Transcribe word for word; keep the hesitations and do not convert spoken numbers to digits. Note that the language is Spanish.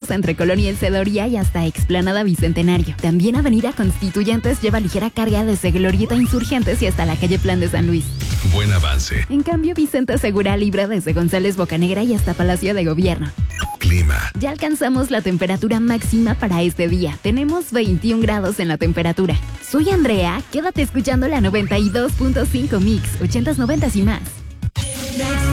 abiertos entre Colonia El Cedoría y hasta Explanada Bicentenario. También Avenida Constituyentes lleva ligera carga desde Glorieta Insurgentes y hasta la calle Plan de San Luis. Buen avance. En cambio, Vicente Segura libra desde González Bocanegra y hasta Palacio de Gobierno. Clima. Ya alcanzamos la temperatura máxima para este día. Tenemos veintiún grados en la temperatura. Soy Andrea, quédate escuchando la noventa y dos punto cinco Mix, ochentas, noventas y más.